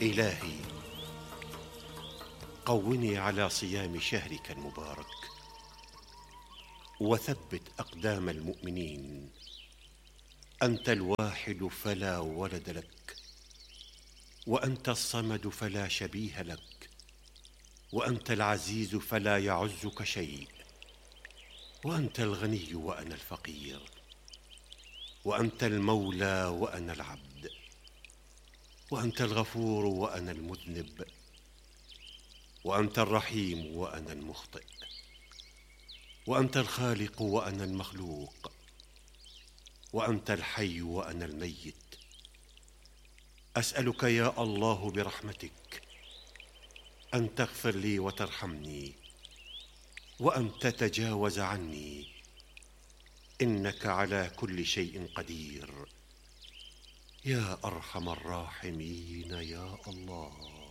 إلهي، قوني على صيام شهرك المبارك، وثبت أقدام المؤمنين. أنت الواحد فلا ولد لك، وأنت الصمد فلا شبيه لك، وأنت العزيز فلا يعزك شيء، وأنت الغني وأنا الفقير، وأنت المولى وأنا العبد، وأنت الغفور وأنا المذنب، وأنت الرحيم وأنا المخطئ، وأنت الخالق وأنا المخلوق، وأنت الحي وأنا الميت. أسألك يا الله برحمتك أن تغفر لي وترحمني، وأن تتجاوز عني، إنك على كل شيء قدير، يا أرحم الراحمين يا الله.